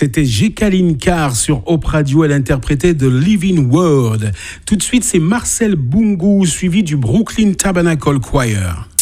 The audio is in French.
C'était Jekaline Carr sur Hope Radio. Elle interprétait The Living Word. Tout de suite, c'est Marcel Bungu suivi du Brooklyn Tabernacle Choir.